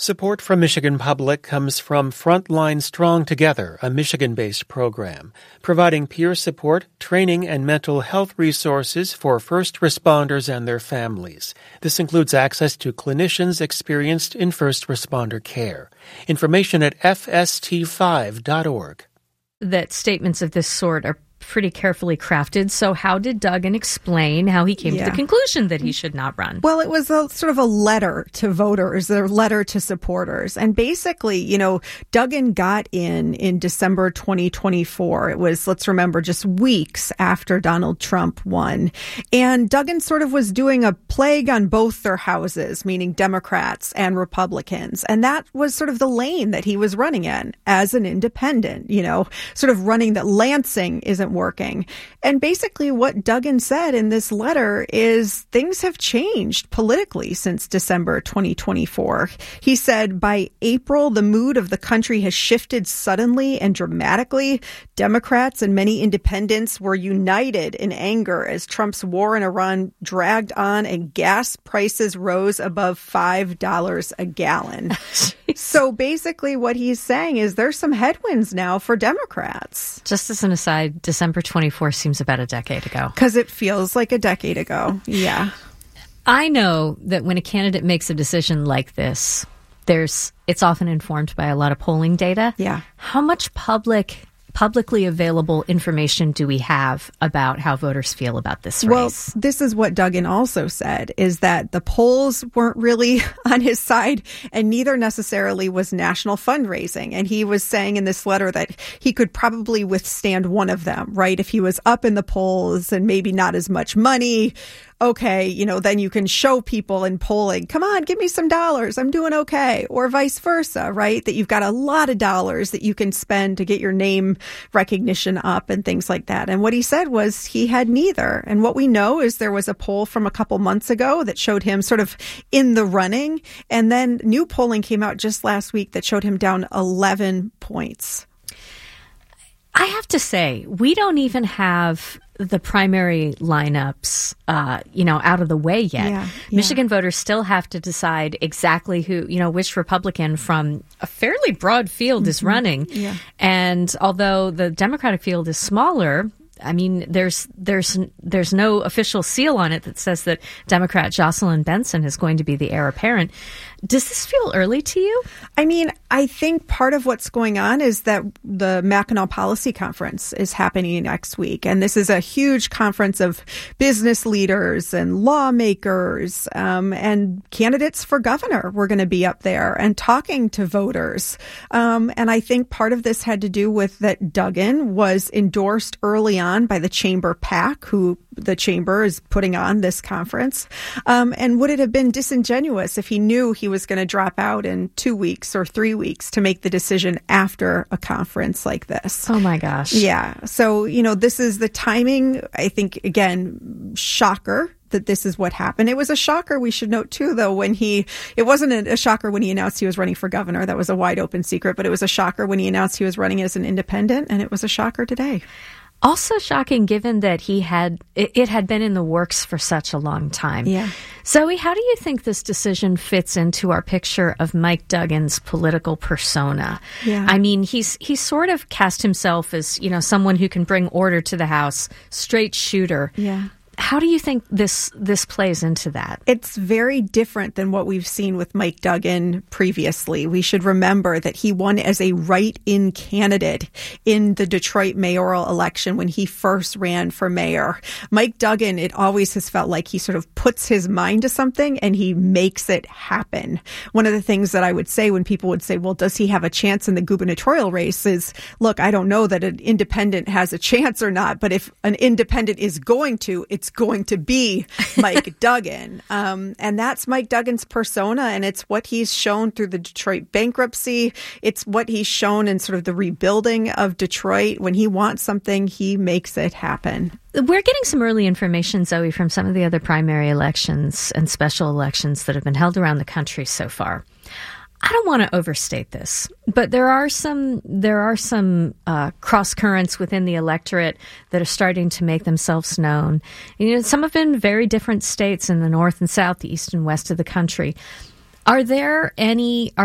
Support from Michigan Public comes from Frontline Strong Together, a Michigan-based program, providing peer support, training, and mental health resources for first responders and their families. This includes access to clinicians experienced in first responder care. Information at fst5.org. That statements of this sort are pretty carefully crafted. So how did Duggan explain how he came to the conclusion that he should not run? Well, it was a sort of a letter to voters, a letter to supporters. And basically, Duggan got in December 2024. It was, let's remember, just weeks after Donald Trump won. And Duggan sort of was doing a plague on both their houses, meaning Democrats and Republicans. And that was sort of the lane that he was running in as an independent, sort of running that Lansing isn't working. And basically what Duggan said in this letter is things have changed politically since December 2024. He said by April, the mood of the country has shifted suddenly and dramatically. Democrats and many independents were united in anger as Trump's war in Iran dragged on and gas prices rose above $5 a gallon. So basically what he's saying is there's some headwinds now for Democrats. Just as an aside, December 24 seems about a decade ago. Because it feels like a decade ago. Yeah. I know that when a candidate makes a decision like this, it's often informed by a lot of polling data. Yeah. How much publicly available information do we have about how voters feel about this race? Well, this is what Duggan also said, is that the polls weren't really on his side, and neither necessarily was national fundraising. And he was saying in this letter that he could probably withstand one of them, right? If he was up in the polls and maybe not as much money, okay, then you can show people in polling, come on, give me some dollars, I'm doing okay. Or vice versa, right? That you've got a lot of dollars that you can spend to get your name recognition up and things like that. And what he said was he had neither. And what we know is there was a poll from a couple months ago that showed him sort of in the running. And then new polling came out just last week that showed him down 11 points. I have to say, we don't even have the primary lineups, out of the way yet. Yeah. Michigan voters still have to decide exactly which Republican from a fairly broad field is running. Yeah. And although the Democratic field is smaller, I mean, there's no official seal on it that says that Democrat Jocelyn Benson is going to be the heir apparent. Does this feel early to you? I mean, I think part of what's going on is that the Mackinac Policy Conference is happening next week. And this is a huge conference of business leaders and lawmakers and candidates for governor. We're going to be up there and talking to voters. And I think part of this had to do with that Duggan was endorsed early on by the Chamber PAC, who the Chamber is putting on this conference. And would it have been disingenuous if he knew he was going to drop out in 2 weeks or 3 weeks to make the decision after a conference like this? Oh, my gosh. Yeah. So, this is the timing. I think, again, shocker that this is what happened. It was a shocker, we should note, too, though, it wasn't a shocker when he announced he was running for governor. That was a wide open secret. But it was a shocker when he announced he was running as an independent. And it was a shocker today. Also shocking, given that it had been in the works for such a long time. Yeah. Zoe, how do you think this decision fits into our picture of Mike Duggan's political persona? Yeah. I mean, he's sort of cast himself as, someone who can bring order to the house, straight shooter. Yeah. How do you think this plays into that? It's very different than what we've seen with Mike Duggan previously. We should remember that he won as a write-in candidate in the Detroit mayoral election when he first ran for mayor. Mike Duggan, it always has felt like he sort of puts his mind to something and he makes it happen. One of the things that I would say when people would say, well, does he have a chance in the gubernatorial race is, look, I don't know that an independent has a chance or not, but if an independent is going to, it's going to be Mike Duggan. And that's Mike Duggan's persona. And it's what he's shown through the Detroit bankruptcy. It's what he's shown in sort of the rebuilding of Detroit. When he wants something, he makes it happen. We're getting some early information, Zoe, from some of the other primary elections and special elections that have been held around the country so far. I don't want to overstate this, but there are some cross currents within the electorate that are starting to make themselves known. Some have been very different states in the north and south, the east and west of the country. Are there any